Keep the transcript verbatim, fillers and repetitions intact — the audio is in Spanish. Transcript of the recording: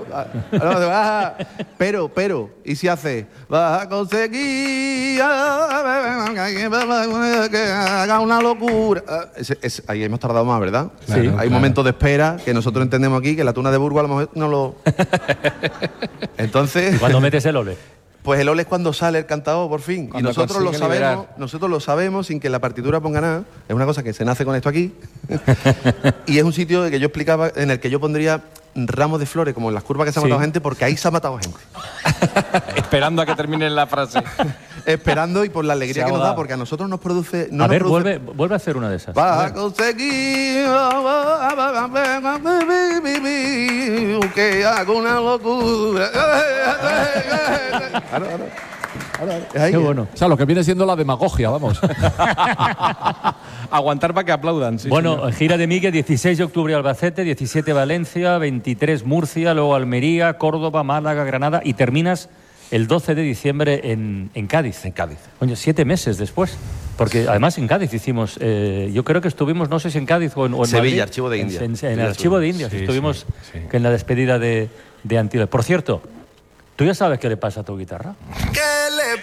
Pero, pero, ¿y si hace? Vas a conseguir que haga una locura. Es, es, ahí hemos tardado más, ¿verdad? Sí. Claro, Hay claro. momentos de espera que nosotros entendemos aquí, que la tuna de Burgos a lo mejor no lo... Entonces... ¿Y cuando metes el ole? Pues el ole es cuando sale el cantador, por fin. Cuando y nosotros lo consigue sabemos, liberar. nosotros lo sabemos sin que la partitura ponga nada. Es una cosa que se nace con esto aquí. Y es un sitio que yo explicaba en el que yo pondría ramos de flores, como en las curvas que se ha Sí. matado gente, porque ahí se ha matado gente. Esperando a que termine la frase. Esperando y por la alegría Se que nos da, ahoga. porque a nosotros nos produce... No a nos ver, produce- vuelve, vuelve a hacer una de esas. Vas A a ver. conseguir que haga una locura. Claro, claro. Claro, es ahí. Qué bueno. O sea, lo que viene siendo la demagogia, vamos. Aguantar para que aplaudan. Sí, bueno, señor. gira de Migue, dieciséis de octubre Albacete, diecisiete Valencia, veintitrés Murcia, luego Almería, Córdoba, Málaga, Granada y terminas el doce de diciembre en, en Cádiz. En Cádiz. Coño, siete meses después. Porque además en Cádiz hicimos, eh, yo creo que estuvimos, no sé si en Cádiz o en, o en Sevilla, Madrid. Archivo de En- Indias. En, en Sevilla el Archivo de Indias Sí, estuvimos sí, sí. que en la despedida de, de Antilles. Por cierto, ¿tú ya sabes qué le pasa a tu guitarra? ¿Qué